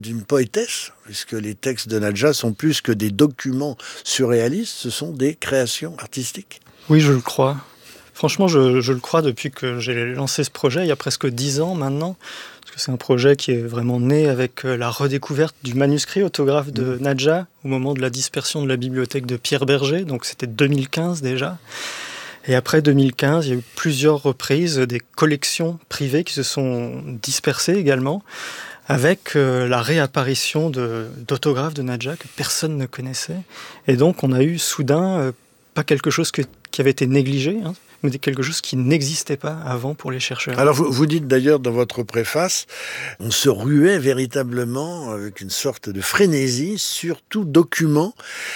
d'une poétesse, puisque les textes de Nadja sont plus que des documents surréalistes, ce sont des créations artistiques. Oui, je le crois. Franchement, je le crois depuis que j'ai lancé ce projet, il y a presque 10 ans maintenant. Parce que c'est un projet qui est vraiment né avec la redécouverte du manuscrit autographe de Nadja au moment de la dispersion de la bibliothèque de Pierre Berger, donc c'était 2015 déjà. Et après 2015, il y a eu plusieurs reprises des collections privées qui se sont dispersées également, avec la réapparition d'autographes de Nadja que personne ne connaissait. Et donc on a eu soudain, pas quelque chose qui avait été négligé, hein, mais quelque chose qui n'existait pas avant pour les chercheurs. Alors vous dites d'ailleurs dans votre préface, on se ruait véritablement avec une sorte de frénésie sur tout document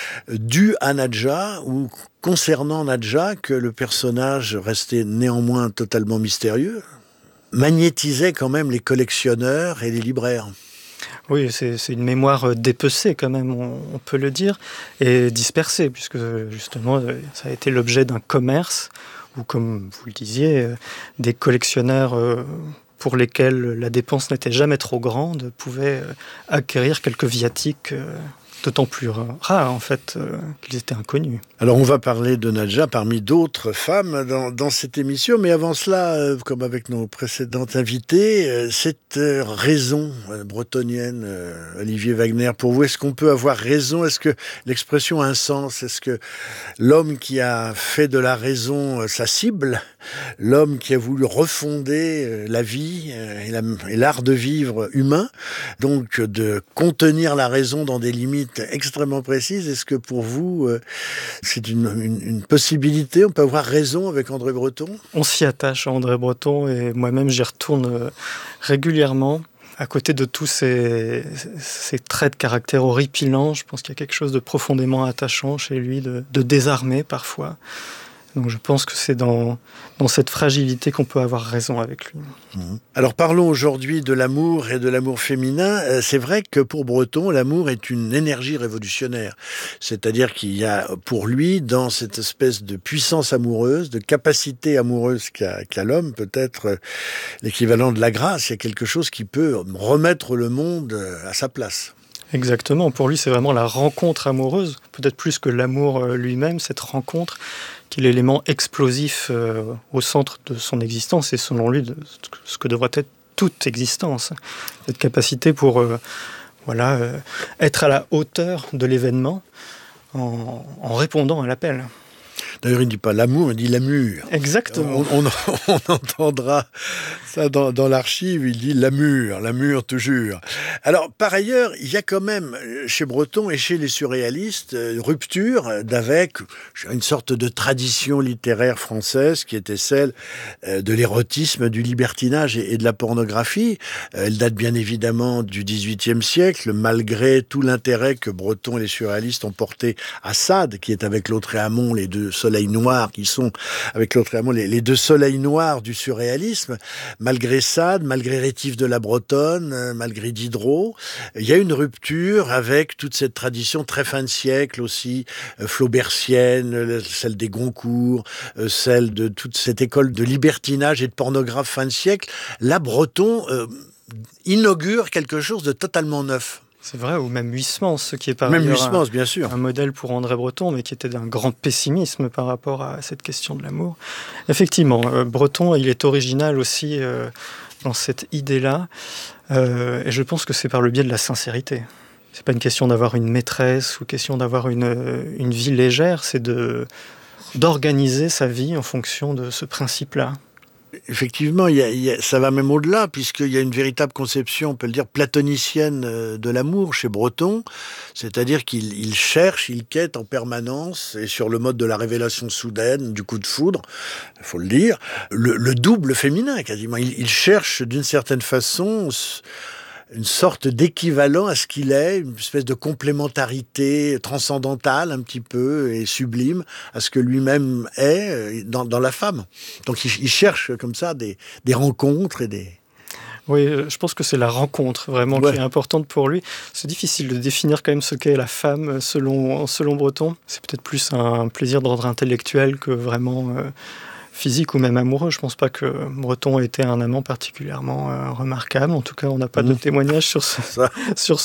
dû à Nadja ou concernant Nadja, que le personnage restait néanmoins totalement mystérieux, magnétisait quand même les collectionneurs et les libraires. Oui, c'est une mémoire dépecée quand même, on peut le dire, et dispersée, puisque justement ça a été l'objet d'un commerce, ou comme vous le disiez, des collectionneurs pour lesquels la dépense n'était jamais trop grande pouvaient acquérir quelques viatiques d'autant plus rares en fait qu'ils étaient inconnus. Alors on va parler de Nadja parmi d'autres femmes dans cette émission, mais avant cela, comme avec nos précédentes invitées, cette raison bretonienne, Olivier Wagner, pour vous, est-ce qu'on peut avoir raison? Est-ce que l'expression a un sens? Est-ce que l'homme qui a fait de la raison sa cible, l'homme qui a voulu refonder la vie et l'art de vivre humain, donc de contenir la raison dans des limites extrêmement précises, est-ce que pour vous, c'est une possibilité? On peut avoir raison avec André Breton? On s'y attache à André Breton et moi-même j'y retourne régulièrement. À côté de tous ces traits de caractère horripilants, je pense qu'il y a quelque chose de profondément attachant chez lui, de désarmé parfois. Donc je pense que c'est dans cette fragilité qu'on peut avoir raison avec lui. Alors parlons aujourd'hui de l'amour et de l'amour féminin. C'est vrai que pour Breton, l'amour est une énergie révolutionnaire. C'est-à-dire qu'il y a pour lui, dans cette espèce de puissance amoureuse, de capacité amoureuse qu'a l'homme, peut-être l'équivalent de la grâce, il y a quelque chose qui peut remettre le monde à sa place. Exactement, pour lui c'est vraiment la rencontre amoureuse, peut-être plus que l'amour lui-même, cette rencontre qui est l'élément explosif au centre de son existence et selon lui de ce que devrait être toute existence. Cette capacité pour être à la hauteur de l'événement en répondant à l'appel. D'ailleurs, il ne dit pas l'amour, il dit l'amur. Exactement. On entendra ça dans l'archive, il dit l'amur toujours. Alors, par ailleurs, il y a quand même, chez Breton et chez les surréalistes, une rupture avec une sorte de tradition littéraire française qui était celle de l'érotisme, du libertinage et de la pornographie. Elle date bien évidemment du XVIIIe siècle, malgré tout l'intérêt que Breton et les surréalistes ont porté à Sade, qui est avec Lautréamont, les deux soleils noirs qui sont avec Lautréamont, les deux soleils noirs du surréalisme. Malgré Sade, malgré Rétif de la Bretonne, malgré Diderot, il y a une rupture avec toute cette tradition très fin de siècle aussi, flaubertienne, celle des Goncourt, celle de toute cette école de libertinage et de pornographe fin de siècle. Là, Breton inaugure quelque chose de totalement neuf. C'est vrai, ou même Huysmans, ce qui est par même ailleurs bien sûr. Un modèle pour André Breton, mais qui était d'un grand pessimisme par rapport à cette question de l'amour. Effectivement, Breton, il est original aussi dans cette idée-là, et je pense que c'est par le biais de la sincérité. C'est pas une question d'avoir une maîtresse ou question d'avoir une vie légère, c'est d'organiser sa vie en fonction de ce principe-là. Effectivement, ça va même au-delà, puisqu'il y a une véritable conception, on peut le dire, platonicienne de l'amour chez Breton, c'est-à-dire qu'il cherche, il quête en permanence, et sur le mode de la révélation soudaine, du coup de foudre, il faut le dire, le double féminin quasiment. Il cherche d'une certaine façon une sorte d'équivalent à ce qu'il est, une espèce de complémentarité transcendantale un petit peu et sublime à ce que lui-même est dans la femme. Donc il cherche comme ça des rencontres et des... Oui, je pense que c'est la rencontre vraiment qui est importante pour lui. C'est difficile de définir quand même ce qu'est la femme selon Breton. C'est peut-être plus un plaisir d'ordre intellectuel que vraiment physique ou même amoureux. Je pense pas que Breton était un amant particulièrement remarquable. En tout cas, on n'a pas de témoignage sur